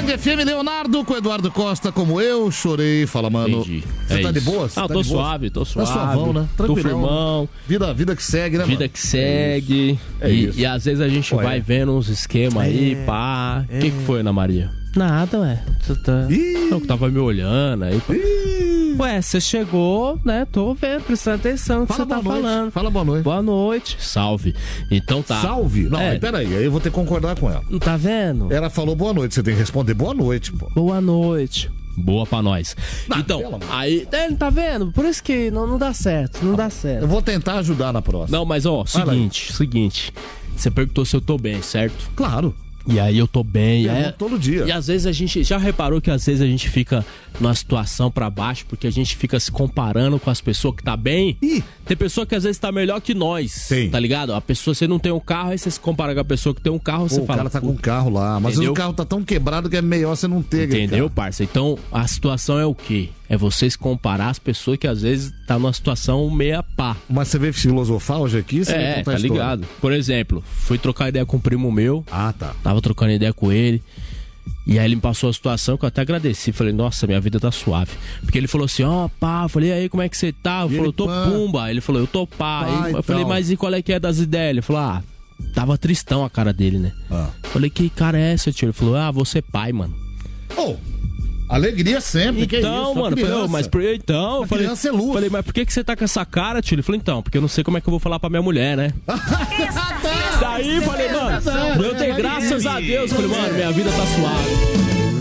Band FM, Leonardo com Eduardo Costa, como eu chorei. Fala, mano. Entendi. Você tá de boa? Ah, tô suave, tô suave. Tá suavão, né? Tranquilão. Tô firmão. Vida que segue, né, mano? Vida que segue. E às vezes a gente vai vendo uns esquemas aí, pá. O que foi, Ana Maria? Nada, ué. Não, que tava me olhando aí. Ué, você chegou, né? Tô vendo, prestando atenção no que você tá falando. Fala boa noite. Boa noite. Salve. Então tá. Salve? Não, aí peraí, aí eu vou ter que concordar com ela. Não tá vendo? Ela falou boa noite, você tem que responder boa noite, pô. Boa noite. Boa pra nós. Então, aí... Tá vendo? Por isso que não dá certo, não dá certo. Eu vou tentar ajudar na próxima. Não, mas ó, seguinte. Você perguntou se eu tô bem, certo? Claro. E aí eu tô bem. Todo dia. E às vezes a gente... Já reparou que às vezes a gente fica numa situação pra baixo porque a gente fica se comparando com as pessoas que tá bem? Tem pessoa que às vezes tá melhor que nós. Sim. Tá ligado? A pessoa, você não tem um carro, aí você se compara com a pessoa que tem um carro, você O fala... cara tá com um carro lá, mas o carro tá tão quebrado que é melhor você não ter. Entendeu, parça? Então, a situação é o quê? É você se comparar as pessoas que às vezes tá numa situação meia pá. Mas você vê filosofar hoje aqui? Você vai contar tá ligado? Por exemplo, fui trocar ideia com um primo meu. Ah, tá. Tava trocando ideia com ele. E aí ele me passou a situação que eu até agradeci. Falei, nossa, minha vida tá suave. Porque ele falou assim, pá. Eu falei, e aí, como é que você tá? Eu falei, eu tô pumba. Ele falou, eu tô pá. Eu falei, mas e qual é que é das ideias? Ele falou, tava tristão a cara dele, né? Eu falei, que cara é essa, tio? Ele falou, você é pai, mano. Alegria sempre, então, que é isso? Mano, eu falei, criança é luz. Falei, mas por que você tá com essa cara, tio? Ele falou, então, porque eu não sei como é que eu vou falar pra minha mulher, né? Daí, falei, mano, eu dei graças a Deus. Falei, mano, minha vida tá suave.